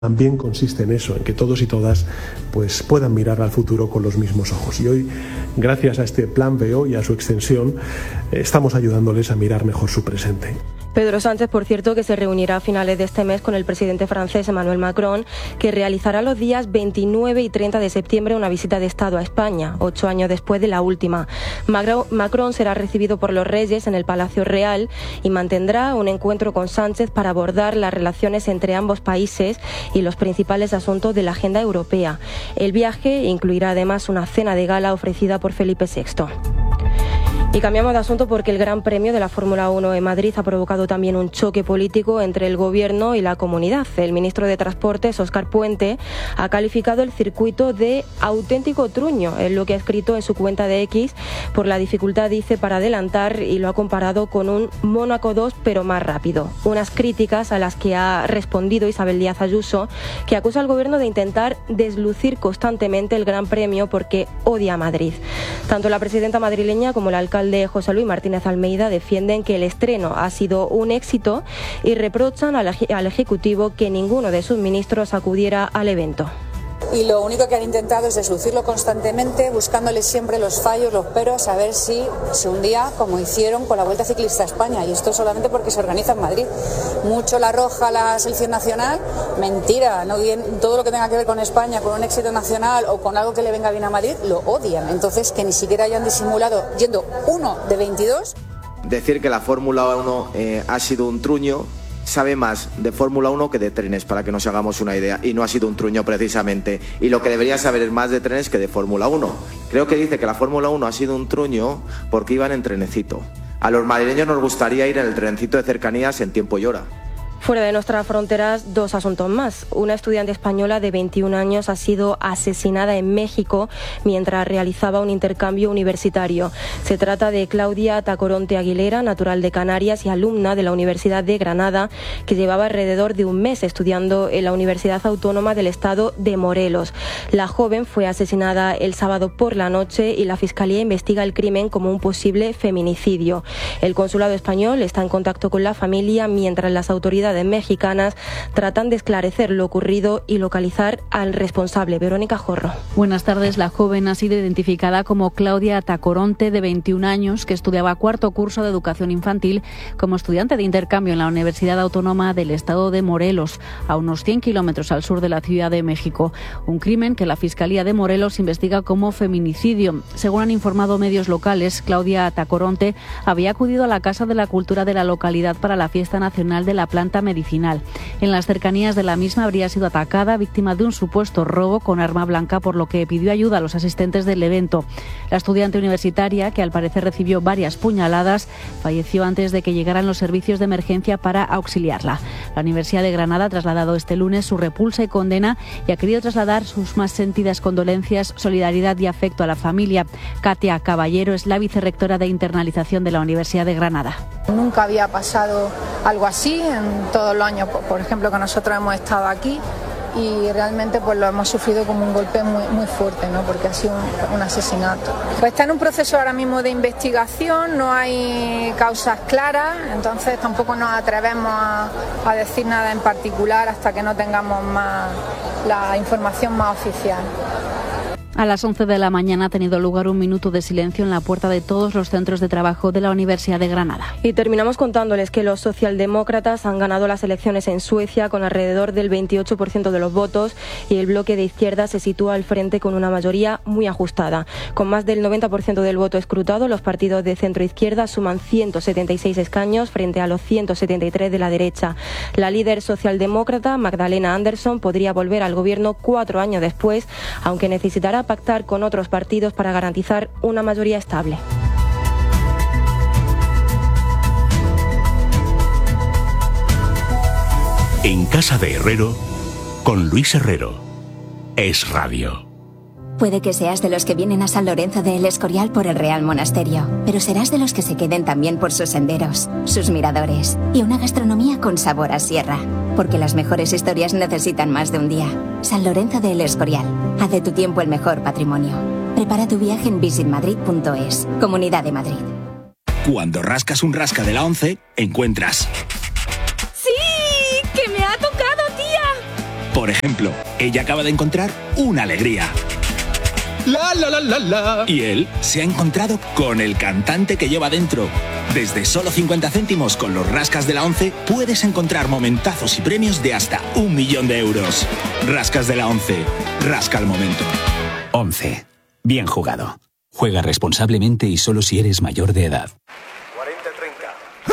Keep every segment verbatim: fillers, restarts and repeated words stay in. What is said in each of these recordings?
También consiste en eso, en que todos y todas pues, puedan mirar al futuro con los mismos ojos. Y hoy, gracias a este Plan B O y a su extensión, estamos ayudándoles a mirar mejor su presente. Pedro Sánchez, por cierto, que se reunirá a finales de este mes con el presidente francés Emmanuel Macron, que realizará los días veintinueve y treinta de septiembre una visita de Estado a España, ocho años después de la última. Macron será recibido por los Reyes en el Palacio Real y mantendrá un encuentro con Sánchez para abordar las relaciones entre ambos países y los principales asuntos de la agenda europea. El viaje incluirá además una cena de gala ofrecida por Felipe sexto. Y cambiamos de asunto porque el Gran Premio de la Fórmula uno en Madrid ha provocado también un choque político entre el Gobierno y la comunidad. El ministro de Transportes, Óscar Puente, ha calificado el circuito de auténtico truño, es lo que ha escrito en su cuenta de X, por la dificultad, dice, para adelantar, y lo ha comparado con un Mónaco dos, pero más rápido. Unas críticas a las que ha respondido Isabel Díaz Ayuso, que acusa al Gobierno de intentar deslucir constantemente el Gran Premio porque odia a Madrid. Tanto la presidenta madrileña como el alcalde de José Luis Martínez Almeida defienden que el estreno ha sido un éxito y reprochan al, al Ejecutivo que ninguno de sus ministros acudiera al evento. Y lo único que han intentado es deslucirlo constantemente, buscándole siempre los fallos, los peros, a ver si se hundía, como hicieron con la Vuelta Ciclista a España. Y esto solamente porque se organiza en Madrid. Mucho la roja la selección nacional, mentira. No, todo lo que tenga que ver con España, con un éxito nacional o con algo que le venga bien a Madrid, lo odian. Entonces, que ni siquiera hayan disimulado yendo uno de veintidós. Decir que la Fórmula uno eh, ha sido un truño, sabe más de Fórmula uno que de trenes, para que nos hagamos una idea, y no ha sido un truño precisamente, y lo que debería saber es más de trenes que de Fórmula uno. Creo que dice que la Fórmula uno ha sido un truño porque iban en trenecito. A los madrileños nos gustaría ir en el trenecito de cercanías en tiempo y hora. Fuera de nuestras fronteras, dos asuntos más. Una estudiante española de veintiún años ha sido asesinada en México mientras realizaba un intercambio universitario. Se trata de Claudia Tacoronte Aguilera, natural de Canarias y alumna de la Universidad de Granada, que llevaba alrededor de un mes estudiando en la Universidad Autónoma del Estado de Morelos. La joven fue asesinada el sábado por la noche y la Fiscalía investiga el crimen como un posible feminicidio. El consulado español está en contacto con la familia mientras las autoridades mexicanas tratan de esclarecer lo ocurrido y localizar al responsable. Verónica Jorro. Buenas tardes. La joven ha sido identificada como Claudia Tacoronte, de veintiún años, que estudiaba cuarto curso de educación infantil como estudiante de intercambio en la Universidad Autónoma del Estado de Morelos, a unos cien kilómetros al sur de la Ciudad de México. Un crimen que la Fiscalía de Morelos investiga como feminicidio. Según han informado medios locales, Claudia Tacoronte había acudido a la Casa de la Cultura de la localidad para la Fiesta Nacional de la Planta Medicinal. En las cercanías de la misma habría sido atacada, víctima de un supuesto robo con arma blanca, por lo que pidió ayuda a los asistentes del evento. La estudiante universitaria, que al parecer recibió varias puñaladas, falleció antes de que llegaran los servicios de emergencia para auxiliarla. La Universidad de Granada ha trasladado este lunes su repulsa y condena y ha querido trasladar sus más sentidas condolencias, solidaridad y afecto a la familia. Katia Caballero es la vicerrectora de internalización de la Universidad de Granada. Nunca había pasado algo así en todos los años, por ejemplo, que nosotros hemos estado aquí, y realmente pues lo hemos sufrido como un golpe muy, muy fuerte, ¿no? Porque ha sido un, un asesinato. Pues está en un proceso ahora mismo de investigación, no hay causas claras, entonces tampoco nos atrevemos a, a decir nada en particular hasta que no tengamos más la información más oficial. A las once de la mañana ha tenido lugar un minuto de silencio en la puerta de todos los centros de trabajo de la Universidad de Granada. Y terminamos contándoles que los socialdemócratas han ganado las elecciones en Suecia con alrededor del veintiocho por ciento de los votos, y el bloque de izquierda se sitúa al frente con una mayoría muy ajustada. Con más del noventa por ciento del voto escrutado, los partidos de centro-izquierda suman ciento setenta y seis escaños frente a los ciento setenta y tres de la derecha. La líder socialdemócrata, Magdalena Andersson, podría volver al gobierno cuatro años después, aunque necesitará pactar con otros partidos para garantizar una mayoría estable. En Casa de Herrero, con Luis Herrero. Es Radio. Puede que seas de los que vienen a San Lorenzo de El Escorial por el Real Monasterio, pero serás de los que se queden también por sus senderos, sus miradores y una gastronomía con sabor a sierra. Porque las mejores historias necesitan más de un día. San Lorenzo de El Escorial. Haz de tu tiempo el mejor patrimonio. Prepara tu viaje en visit madrid punto es. Comunidad de Madrid. Cuando rascas un rasca de la once, encuentras... ¡Sí! ¡Que me ha tocado, tía! Por ejemplo, ella acaba de encontrar una alegría. La, la, la, la, la. Y él se ha encontrado con el cantante que lleva dentro. Desde solo cincuenta céntimos con los Rascas de la ONCE puedes encontrar momentazos y premios de hasta un millón de euros. Rascas de la ONCE. Rasca el momento. ONCE. Bien jugado. Juega responsablemente y solo si eres mayor de edad. cuarenta treinta.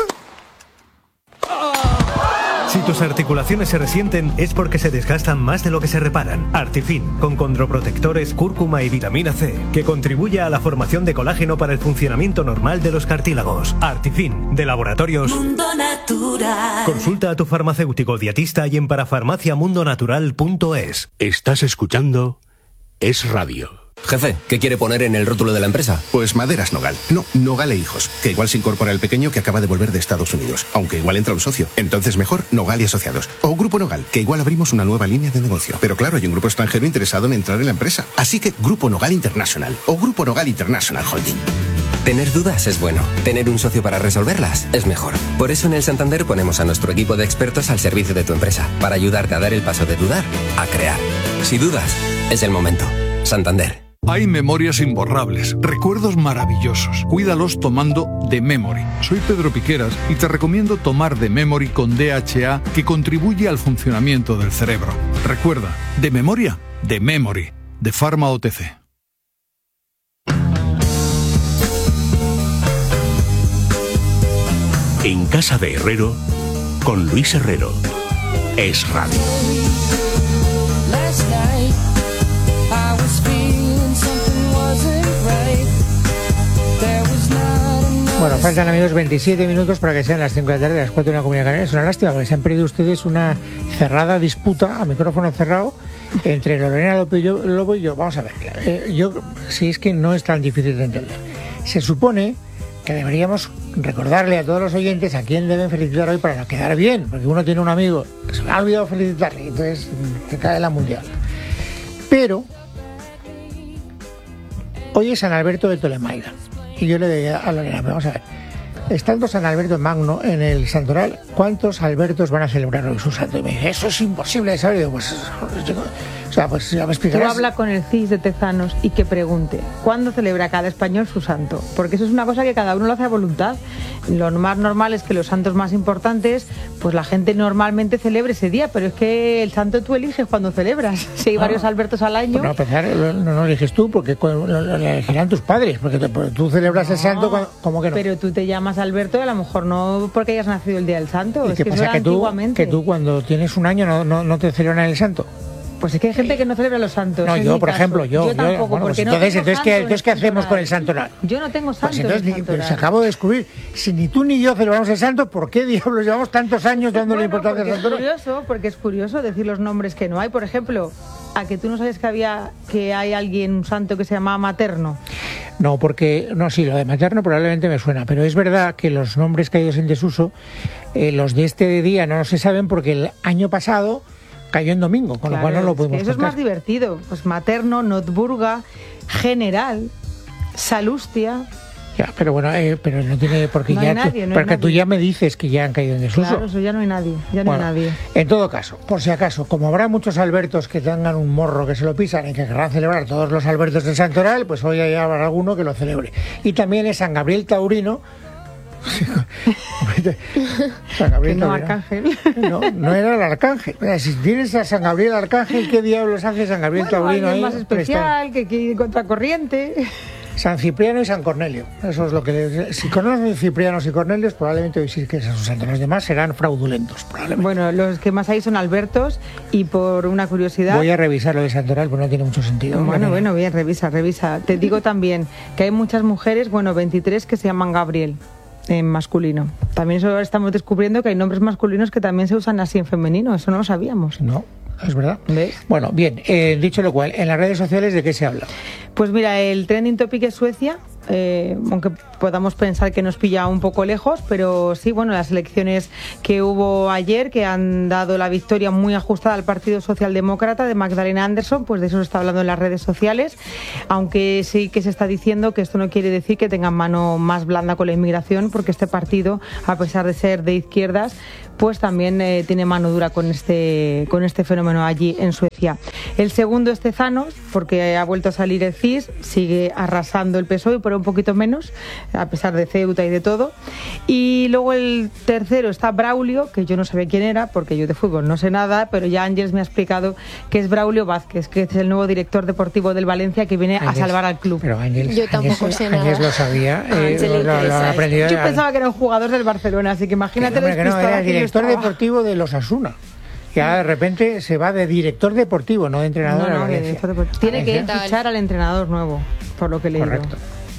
Si tus articulaciones se resienten es porque se desgastan más de lo que se reparan. Artifin, con condroprotectores, cúrcuma y vitamina C, que contribuye a la formación de colágeno para el funcionamiento normal de los cartílagos. Artifin, de Laboratorios Mundo Natural. Consulta a tu farmacéutico dietista y en parafarmacia mundo natural punto es. Estás escuchando Es Radio. Jefe, ¿qué quiere poner en el rótulo de la empresa? Pues Maderas Nogal. No, Nogal e Hijos, que igual se incorpora el pequeño que acaba de volver de Estados Unidos, aunque igual entra un socio. Entonces mejor Nogal y Asociados. O Grupo Nogal, que igual abrimos una nueva línea de negocio. Pero claro, hay un grupo extranjero interesado en entrar en la empresa. Así que Grupo Nogal International o Grupo Nogal International Holding. Tener dudas es bueno. Tener un socio para resolverlas es mejor. Por eso en el Santander ponemos a nuestro equipo de expertos al servicio de tu empresa, para ayudarte a dar el paso de dudar a crear. Si dudas, es el momento. Santander. Hay memorias imborrables, recuerdos maravillosos. Cuídalos tomando The Memory. Soy Pedro Piqueras y te recomiendo tomar The Memory con D H A, que contribuye al funcionamiento del cerebro. Recuerda, de memoria, The Memory, de Pharma O T C. En casa de Herrero, con Luis Herrero. Es Radio. Bueno, faltan, amigos, veintisiete minutos para que sean las cinco de la tarde, las cuatro de la Comunidad Canaria. Es una lástima porque se han perdido ustedes una cerrada disputa a micrófono cerrado entre Lorena López Lobo y yo. Vamos a ver, eh, yo, si es que no es tan difícil de entender. Se supone que deberíamos recordarle a todos los oyentes a quién deben felicitar hoy para no quedar bien, porque uno tiene un amigo que se me ha olvidado felicitarle y entonces te cae la mundial. Pero hoy es San Alberto de Tolemaida. Y yo le diría a Lorena, vamos a ver, estando San Alberto Magno en el Santoral, ¿cuántos Albertos van a celebrar hoy su santo? Y me dice, eso es imposible de saber. Y digo, pues, o sea, pues ya me explicarás. Tú habla con el C I S de Tezanos y que pregunte, ¿cuándo celebra cada español su santo? Porque eso es una cosa que cada uno lo hace a voluntad. Lo más normal es que los santos más importantes, pues la gente normalmente celebre ese día, pero es que el santo tú eliges cuando celebras. Si hay no, varios Albertos al año... Pues no, pensar, no, no lo eliges tú, porque lo, lo elegirán tus padres, porque te, tú celebras no, el santo, cuando, ¿cómo que no? Pero tú te llamas Alberto y a lo mejor no porque hayas nacido el día del santo. Es que pasa eso era que tú, antiguamente. Que tú cuando tienes un año no, no, no te celebran el santo. Pues es que hay gente que no celebra los santos. No, yo, por caso. ejemplo, yo. Yo tampoco, yo, bueno, porque pues no entonces, tengo entonces, ¿qué, entonces ¿qué hacemos con el santoral? Yo no tengo santos. Pues entonces, pues acabo de descubrir, si ni tú ni yo celebramos el santo, ¿por qué diablos llevamos tantos años dándole bueno, importancia al santoral? Es curioso, porque es curioso decir los nombres que no hay. Por ejemplo, ¿a que tú no sabes que había que hay alguien, un santo que se llamaba Materno? No, porque, no, sí, lo de Materno probablemente me suena, pero es verdad que los nombres caídos en desuso, eh, los de este día no se saben porque el año pasado cayó en domingo, con claro, lo cual no lo podemos es que eso contar. Es más divertido. Pues Materno, Notburga, General, Salustia. Ya, pero bueno, eh, pero no tiene porque no ya nadie, tú, no porque nadie. tú ya me dices que ya han caído en desuso. Claro, eso ya no hay nadie, ya no bueno, hay nadie. En todo caso, por si acaso, como habrá muchos Albertos que tengan un morro que se lo pisan y que querrán celebrar todos los Albertos del Santoral, pues hoy habrá alguno que lo celebre. Y también es San Gabriel Taurino. San Gabriel que no, Taurino. Arcángel. No, no era el Arcángel. Mira, si tienes a San Gabriel Arcángel, ¿qué diablos hace San Gabriel bueno, Taurino ahí? más especial, que, que contracorriente. San Cipriano y San Cornelio. Eso es lo que les... Si conocen Ciprianos y Cornelios, probablemente hoy sí que son santos. Los demás serán fraudulentos, probablemente. Bueno, los que más hay son Albertos y por una curiosidad... Voy a revisar lo de Santoral, porque no tiene mucho sentido. Bueno, ¿no? bueno, bien, revisa, revisa. Te digo también que hay muchas mujeres, bueno, veintitrés que se llaman Gabriel en masculino. También eso estamos descubriendo que hay nombres masculinos que también se usan así en femenino. Eso no lo sabíamos. No. Es verdad. ¿Ves? Bueno, bien, eh, dicho lo cual, en las redes sociales, ¿de qué se habla? Pues mira, el trending topic es Suecia. eh, aunque podamos pensar que nos pilla un poco lejos, pero sí, bueno, las elecciones que hubo ayer, que han dado la victoria muy ajustada al Partido Socialdemócrata de Magdalena Andersson, pues de eso se está hablando en las redes sociales, aunque sí que se está diciendo que esto no quiere decir que tengan mano más blanda con la inmigración, porque este partido, a pesar de ser de izquierdas, pues también eh, tiene mano dura con este, con este fenómeno allí en Suecia. El segundo es Tezanos, porque ha vuelto a salir el C I S, sigue arrasando el P S O E, pero un poquito menos, a pesar de Ceuta y de todo. Y luego el tercero está Braulio, que yo no sabía quién era, porque yo de fútbol no sé nada, pero ya Ángeles me ha explicado que es Braulio Vázquez, que es el nuevo director deportivo del Valencia, que viene Ángeles, a salvar al club. Pero Ángeles, yo tampoco Ángeles, sé nada. Ángeles lo sabía, eh, lo, lo, lo ha aprendido. Yo pensaba que era un jugador del Barcelona, así que imagínate. Que, hombre, que no, era director deportivo de los Asuna. Que de repente se va de director deportivo, no de entrenador. No, no, de director deportivo. Tiene que fichar al entrenador nuevo, por lo que he leído. Correcto.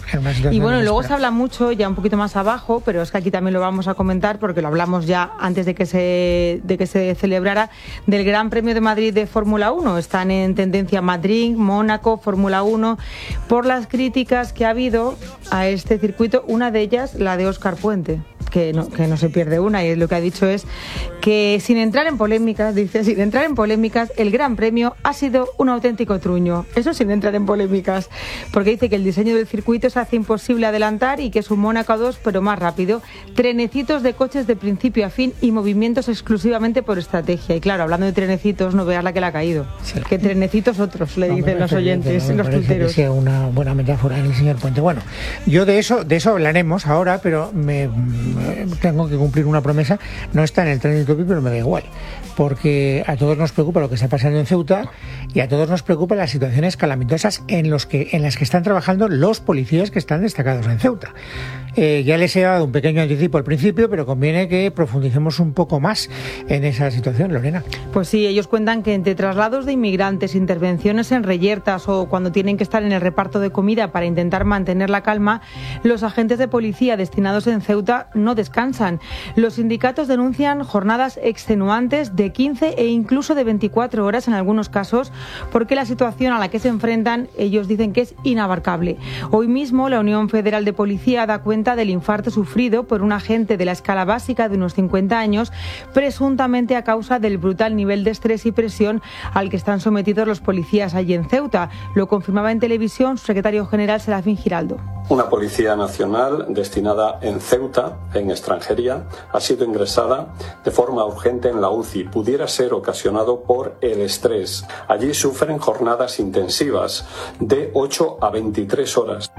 Y bueno, luego se habla mucho, ya un poquito más abajo, pero es que aquí también lo vamos a comentar porque lo hablamos ya antes de que se, de que se celebrara, del Gran Premio de Madrid de Fórmula uno. Están en tendencia Madrid, Mónaco, Fórmula uno, por las críticas que ha habido a este circuito, una de ellas la de Óscar Puente. Que no, que no se pierde una, y lo que ha dicho es que sin entrar en polémicas, dice, sin entrar en polémicas, el Gran Premio ha sido un auténtico truño. Eso sin entrar en polémicas, porque dice que el diseño del circuito se hace imposible adelantar y que es un Mónaco dos, pero más rápido. Trenecitos de coches de principio a fin y movimientos exclusivamente por estrategia. Y claro, hablando de trenecitos, no veas la que le ha caído. Sí. Que trenecitos otros, le no, dicen los oyentes, no, los tuiteros. Que sea una buena metáfora en el señor Puente. Bueno, yo de eso, de eso hablaremos ahora, pero me... tengo que cumplir una promesa, no está en el trending topic, pero me da igual, porque a todos nos preocupa lo que está pasando en Ceuta y a todos nos preocupan las situaciones calamitosas en, los que, en las que están trabajando los policías que están destacados en Ceuta. Eh, ya les he dado un pequeño anticipo al principio, pero conviene que profundicemos un poco más en esa situación, Lorena. Pues sí, ellos cuentan que entre traslados de inmigrantes, intervenciones en reyertas o cuando tienen que estar en el reparto de comida para intentar mantener la calma, los agentes de policía destinados en Ceuta no descansan. Los sindicatos denuncian jornadas extenuantes de quince e incluso de veinticuatro horas en algunos casos, porque la situación a la que se enfrentan ellos dicen que es inabarcable. Hoy mismo la Unión Federal de Policía da cuenta del infarto sufrido por un agente de la escala básica de unos cincuenta años, presuntamente a causa del brutal nivel de estrés y presión al que están sometidos los policías allí en Ceuta. Lo confirmaba en televisión su secretario general, Serafín Giraldo. Una policía nacional destinada en Ceuta, en extranjería, ha sido ingresada de forma urgente en la U C I. Pudiera ser ocasionado por el estrés. Allí sufren jornadas intensivas de ocho a veintitrés horas.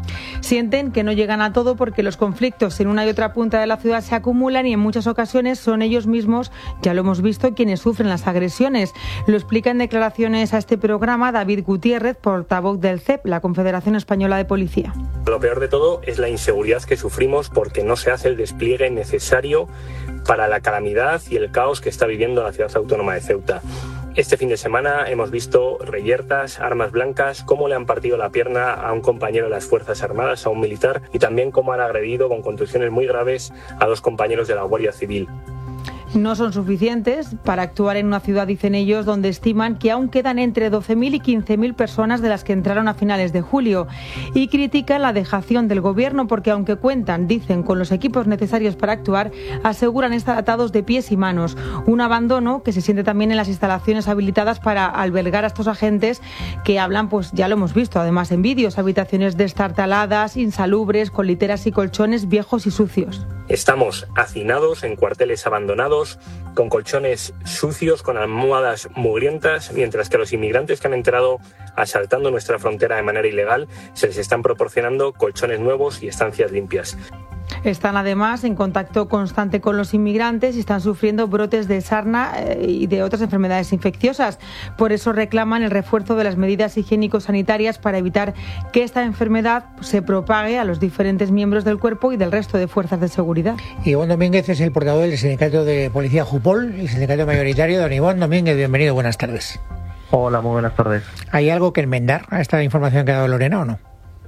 Sienten que no llegan a todo porque los conflictos en una y otra punta de la ciudad se acumulan y en muchas ocasiones son ellos mismos, ya lo hemos visto, quienes sufren las agresiones. Lo explica en declaraciones a este programa David Gutiérrez, portavoz del C E P, la Confederación Española de Policía. Lo peor de todo es la inseguridad que sufrimos porque no se hace el despliegue necesario para la calamidad y el caos que está viviendo la ciudad autónoma de Ceuta. Este fin de semana hemos visto reyertas, armas blancas, cómo le han partido la pierna a un compañero de las Fuerzas Armadas, a un militar, y también cómo han agredido con contusiones muy graves a dos compañeros de la Guardia Civil. No son suficientes para actuar en una ciudad, dicen ellos, donde estiman que aún quedan entre doce mil y quince mil personas de las que entraron a finales de julio. Y critican la dejación del gobierno porque, aunque cuentan, dicen, con los equipos necesarios para actuar, aseguran estar atados de pies y manos. Un abandono que se siente también en las instalaciones habilitadas para albergar a estos agentes que hablan, pues ya lo hemos visto, además en vídeos, habitaciones destartaladas, insalubres, con literas y colchones viejos y sucios. Estamos hacinados en cuarteles abandonados, con colchones sucios, con almohadas mugrientas, mientras que a los inmigrantes que han entrado asaltando nuestra frontera de manera ilegal se les están proporcionando colchones nuevos y estancias limpias. Están además en contacto constante con los inmigrantes y están sufriendo brotes de sarna y de otras enfermedades infecciosas. Por eso reclaman el refuerzo de las medidas higiénico-sanitarias para evitar que esta enfermedad se propague a los diferentes miembros del cuerpo y del resto de fuerzas de seguridad. Iván Domínguez es el portavoz del Sindicato de Policía Jupol, el sindicato mayoritario. Don Iván Domínguez, bienvenido, buenas tardes. Hola, muy buenas tardes. ¿Hay algo que enmendar a esta información que ha dado Lorena o no?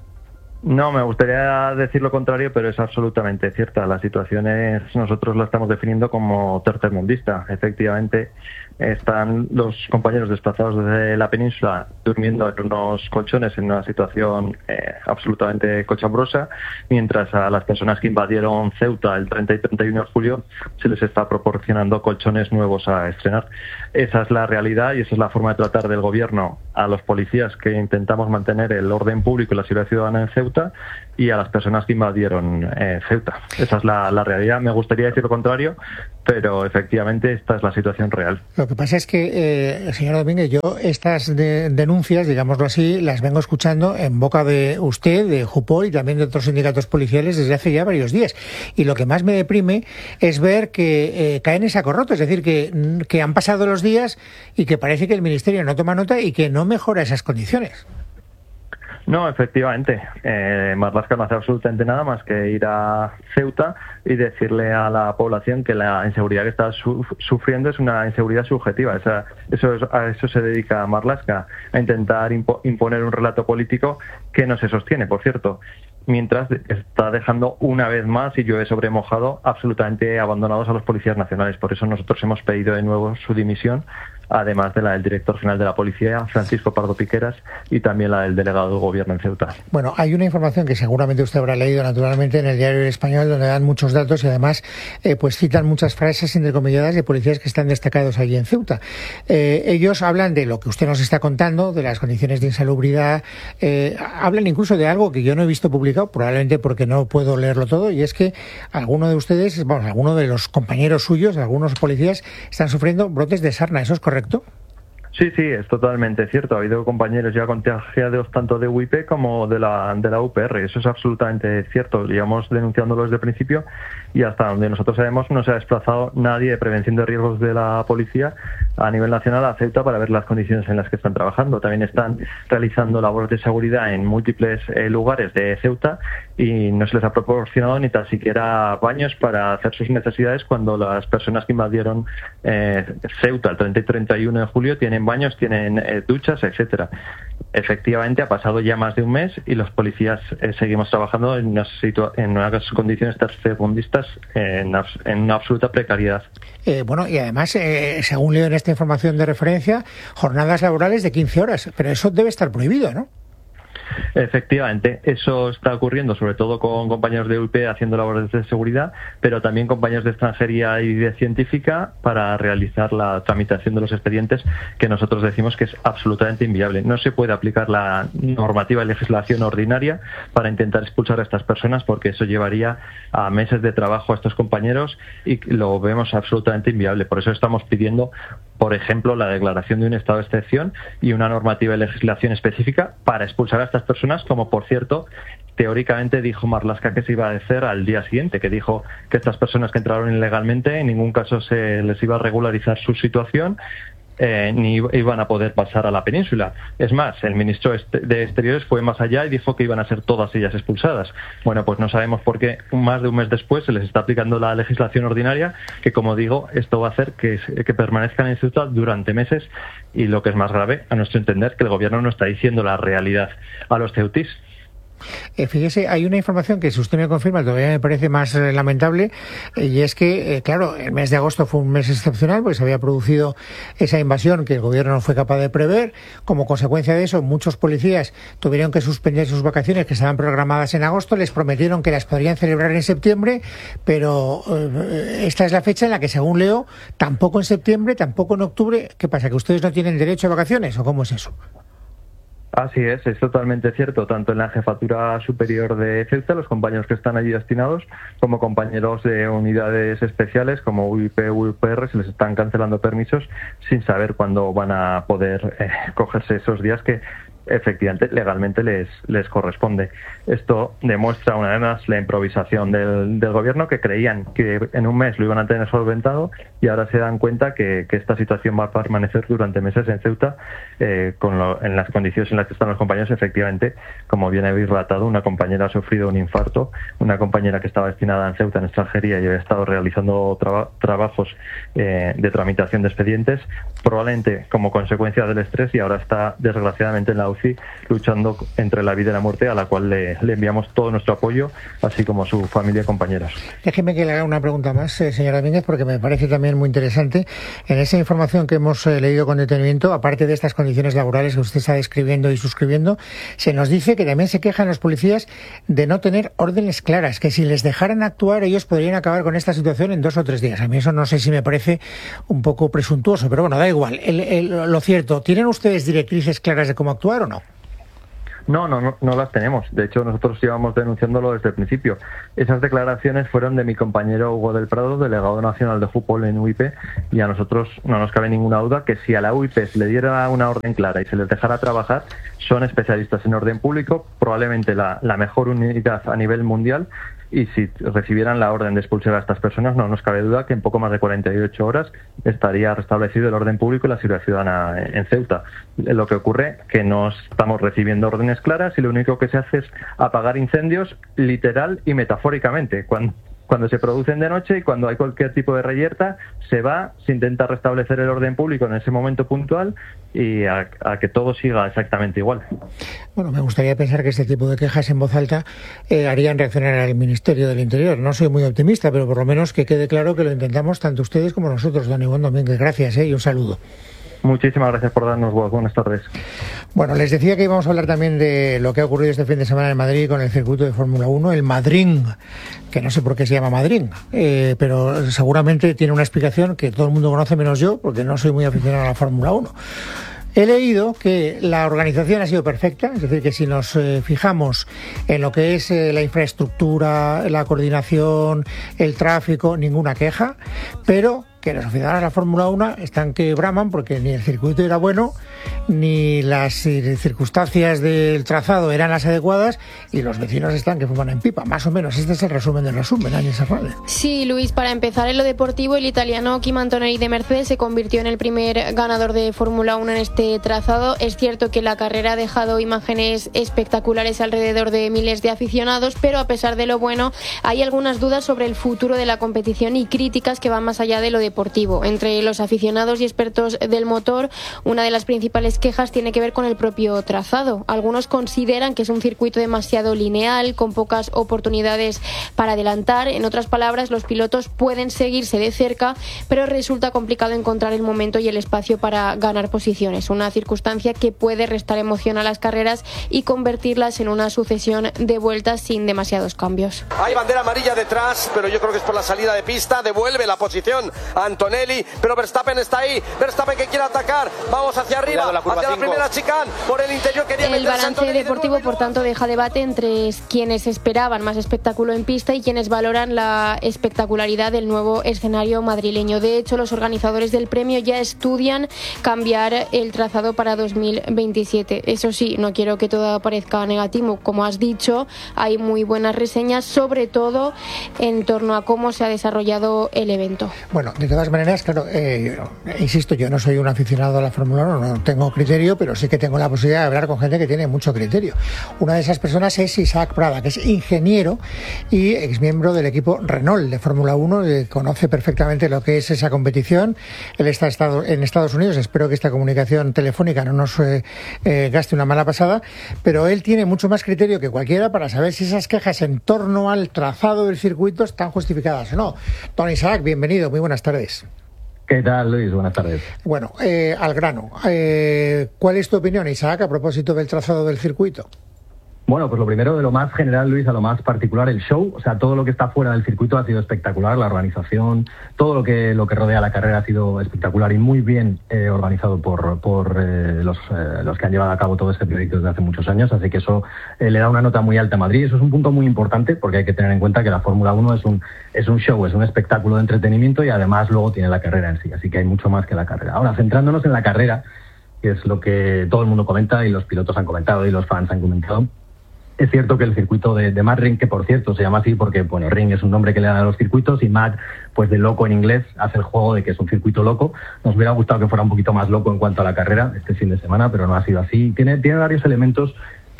No, me gustaría decir lo contrario, pero es absolutamente cierta. La situación es, nosotros la estamos definiendo como tercermundista. Efectivamente, están los compañeros desplazados desde la península durmiendo en unos colchones en una situación eh, absolutamente cochambrosa, mientras a las personas que invadieron Ceuta el treinta y treinta y uno de julio se les está proporcionando colchones nuevos a estrenar. Esa es la realidad y esa es la forma de tratar del gobierno a los policías que intentamos mantener el orden público y la seguridad ciudadana en Ceuta, y a las personas que invadieron eh, Ceuta. Esa es la, la realidad. Me gustaría decir lo contrario, pero efectivamente esta es la situación real. Lo que pasa es que, eh, señor Domínguez, yo estas de, denuncias, digámoslo así, las vengo escuchando en boca de usted, de Jupol y también de otros sindicatos policiales desde hace ya varios días. Y lo que más me deprime es ver que eh, caen en saco roto, es decir, que, que han pasado los días y que parece que el Ministerio no toma nota y que no mejora esas condiciones. No, efectivamente. Eh, Marlaska no hace absolutamente nada más que ir a Ceuta y decirle a la población que la inseguridad que está su sufriendo es una inseguridad subjetiva. Esa, eso es, a eso se dedica Marlaska, a intentar impo imponer un relato político que no se sostiene, por cierto. Mientras está dejando una vez más, y llueve sobre mojado, absolutamente abandonados a los policías nacionales. Por eso nosotros hemos pedido de nuevo su dimisión, además de la del director general de la policía, Francisco Pardo Piqueras, y también la del delegado del gobierno en Ceuta. Bueno, hay una información que seguramente usted habrá leído naturalmente en el Diario El Español, donde dan muchos datos y además eh, pues citan muchas frases entrecomilladas de policías que están destacados allí en Ceuta. Eh, ellos hablan de lo que usted nos está contando, de las condiciones de insalubridad, eh, hablan incluso de algo que yo no he visto publicado, probablemente porque no puedo leerlo todo, y es que alguno de ustedes, bueno, alguno de los compañeros suyos, algunos policías, están sufriendo brotes de sarna. ¿Eso es correcto? Sí, sí, es totalmente cierto. Ha habido compañeros ya contagiados tanto de U I P como de la, de la U P R. Eso es absolutamente cierto. Llevamos denunciándolo desde el principio y hasta donde nosotros sabemos no se ha desplazado nadie de prevención de riesgos de la policía a nivel nacional a Ceuta para ver las condiciones en las que están trabajando. También están realizando labores de seguridad en múltiples eh, lugares de Ceuta y no se les ha proporcionado ni tan siquiera baños para hacer sus necesidades cuando las personas que invadieron eh, Ceuta el treinta y treinta y uno de julio tienen baños, tienen eh, duchas, etcétera. Efectivamente, ha pasado ya más de un mes y los policías eh, seguimos trabajando en unas, en unas condiciones tercermundistas eh, en, en una absoluta precariedad. Eh, bueno, y además, eh, según leo en esta información de referencia, jornadas laborales de quince horas, pero eso debe estar prohibido, ¿no? Efectivamente, eso está ocurriendo sobre todo con compañeros de U I P haciendo labores de seguridad, pero también compañeros de extranjería y de científica para realizar la tramitación de los expedientes, que nosotros decimos que es absolutamente inviable. No se puede aplicar la normativa y legislación ordinaria para intentar expulsar a estas personas, porque eso llevaría a meses de trabajo a estos compañeros y lo vemos absolutamente inviable. Por eso estamos pidiendo, por ejemplo, la declaración de un estado de excepción y una normativa y legislación específica para expulsar a estas personas, como por cierto teóricamente dijo Marlaska que se iba a hacer al día siguiente, que dijo que estas personas que entraron ilegalmente en ningún caso se les iba a regularizar su situación, eh, ni iban a poder pasar a la península. Es más, el ministro de Exteriores fue más allá y dijo que iban a ser todas ellas expulsadas. Bueno, pues no sabemos por qué más de un mes después se les está aplicando la legislación ordinaria, que como digo, esto va a hacer que, que permanezcan en Ceuta durante meses, y lo que es más grave, a nuestro entender, que el gobierno no está diciendo la realidad a los ceutís. Eh, fíjese, hay una información que si usted me confirma todavía me parece más eh, lamentable, eh, y es que, eh, claro, el mes de agosto fue un mes excepcional porque se había producido esa invasión que el gobierno no fue capaz de prever. Como consecuencia de eso, muchos policías tuvieron que suspender sus vacaciones que estaban programadas en agosto, les prometieron que las podrían celebrar en septiembre, pero eh, esta es la fecha en la que, según leo, tampoco en septiembre, tampoco en octubre. ¿Qué pasa, que ustedes no tienen derecho a vacaciones o cómo es eso? Así es, es totalmente cierto, tanto en la Jefatura Superior de Ceuta, los compañeros que están allí destinados, como compañeros de unidades especiales como U I P, U P R, se les están cancelando permisos sin saber cuándo van a poder eh, cogerse esos días que efectivamente legalmente les les corresponde. Esto demuestra una vez más la improvisación del, del gobierno, que creían que en un mes lo iban a tener solventado y ahora se dan cuenta que, que esta situación va a permanecer durante meses en Ceuta, eh, con lo, en las condiciones en las que están los compañeros. Efectivamente, como bien habéis relatado, una compañera ha sufrido un infarto, una compañera que estaba destinada en Ceuta en extranjería y había estado realizando traba, trabajos eh, de tramitación de expedientes, probablemente como consecuencia del estrés, y ahora está desgraciadamente en la U C U C I luchando entre la vida y la muerte, a la cual le, le enviamos todo nuestro apoyo, así como a su familia y compañeros. Déjeme que le haga una pregunta más, eh, señora Domínguez, porque me parece también muy interesante. En esa información que hemos eh, leído con detenimiento, aparte de estas condiciones laborales que usted está describiendo y suscribiendo, se nos dice que también se quejan los policías de no tener órdenes claras, que si les dejaran actuar ellos podrían acabar con esta situación en dos o tres días. A mí eso no sé si me parece un poco presuntuoso, pero bueno, da igual. El, el, lo cierto, ¿tienen ustedes directrices claras de cómo actuar o no? No, no, no, no las tenemos. De hecho, nosotros llevamos denunciándolo desde el principio. Esas declaraciones fueron de mi compañero Hugo del Prado, delegado nacional de fútbol en U I P, y a nosotros no nos cabe ninguna duda que si a la U I P se le diera una orden clara y se les dejara trabajar, son especialistas en orden público, probablemente la, la mejor unidad a nivel mundial, y si recibieran la orden de expulsar a estas personas, no nos cabe duda que en poco más de cuarenta y ocho horas estaría restablecido el orden público y la seguridad ciudadana en Ceuta. Lo que ocurre es que no estamos recibiendo órdenes claras y lo único que se hace es apagar incendios literal y metafóricamente. Cuando Cuando se producen de noche y cuando hay cualquier tipo de reyerta, se va, se intenta restablecer el orden público en ese momento puntual y a, a que todo siga exactamente igual. Bueno, me gustaría pensar que este tipo de quejas en voz alta eh, harían reaccionar al Ministerio del Interior. No soy muy optimista, pero por lo menos que quede claro que lo intentamos tanto ustedes como nosotros, don Iván Domínguez. Gracias eh, y un saludo. Muchísimas gracias por darnos voz. Buenas tardes. Bueno, les decía que íbamos a hablar también de lo que ha ocurrido este fin de semana en Madrid con el circuito de Fórmula uno, el Madrid, que no sé por qué se llama Madrid, eh, pero seguramente tiene una explicación que todo el mundo conoce menos yo, porque no soy muy aficionado a la Fórmula uno. He leído que la organización ha sido perfecta, es decir, que si nos eh, fijamos en lo que es eh, la infraestructura, la coordinación, el tráfico, ninguna queja, pero que los aficionados a la Fórmula uno están que braman porque ni el circuito era bueno, ni las circunstancias del trazado eran las adecuadas y los vecinos están que fuman en pipa. Más o menos, este es el resumen del resumen, Ángel Serralde. Sí, Luis, para empezar en lo deportivo, el italiano Kim Antonelli de Mercedes se convirtió en el primer ganador de Fórmula uno en este trazado. Es cierto que la carrera ha dejado imágenes espectaculares alrededor de miles de aficionados, pero a pesar de lo bueno, hay algunas dudas sobre el futuro de la competición y críticas que van más allá de lo deportivo. Entre los aficionados y expertos del motor, una de las principales quejas tiene que ver con el propio trazado. Algunos consideran que es un circuito demasiado lineal, con pocas oportunidades para adelantar. En otras palabras, los pilotos pueden seguirse de cerca, pero resulta complicado encontrar el momento y el espacio para ganar posiciones. Una circunstancia que puede restar emoción a las carreras y convertirlas en una sucesión de vueltas sin demasiados cambios. Hay bandera amarilla detrás, pero yo creo que es por la salida de pista. Devuelve la posición Antonelli, pero Verstappen está ahí. Verstappen que quiere atacar. Vamos hacia arriba, la hacia la primera chicane. Por el interior quería El balance deportivo, por tanto, deja debate entre quienes esperaban más espectáculo en pista y quienes valoran la espectacularidad del nuevo escenario madrileño. De hecho, los organizadores del premio ya estudian cambiar el trazado para dos mil veintisiete. Eso sí, no quiero que todo parezca negativo. Como has dicho, hay muy buenas reseñas, sobre todo en torno a cómo se ha desarrollado el evento. Bueno, de todas maneras, claro, eh, insisto, yo no soy un aficionado a la Fórmula uno, no tengo criterio, pero sí que tengo la posibilidad de hablar con gente que tiene mucho criterio. Una de esas personas es Isaac Prada, que es ingeniero y exmiembro del equipo Renault de Fórmula uno, que conoce perfectamente lo que es esa competición. Él está en Estados Unidos, espero que esta comunicación telefónica no nos eh, eh, gaste una mala pasada, pero él tiene mucho más criterio que cualquiera para saber si esas quejas en torno al trazado del circuito están justificadas o no. Don Isaac, bienvenido, muy buenas tardes. ¿Qué tal, Luis? Buenas tardes. Bueno, eh, al grano. Eh, ¿Cuál es tu opinión, Isaac, a propósito del trazado del circuito? Bueno, pues lo primero, de lo más general, Luis, a lo más particular, el show. O sea, todo lo que está fuera del circuito ha sido espectacular, la organización, todo lo que lo que rodea la carrera ha sido espectacular y muy bien eh, organizado por por eh, los, eh, los que han llevado a cabo todo este proyecto desde hace muchos años. Así que eso eh, le da una nota muy alta a Madrid. Eso es un punto muy importante porque hay que tener en cuenta que la Fórmula uno es un es un show, es un espectáculo de entretenimiento y además luego tiene la carrera en sí. Así que hay mucho más que la carrera. Ahora, centrándonos en la carrera, que es lo que todo el mundo comenta y los pilotos han comentado y los fans han comentado. Es cierto que el circuito de, de Mad Ring, que por cierto se llama así porque, bueno, Ring es un nombre que le dan a los circuitos y Mad, pues de loco en inglés, hace el juego de que es un circuito loco. Nos hubiera gustado que fuera un poquito más loco en cuanto a la carrera este fin de semana, pero no ha sido así. Tiene, tiene varios elementos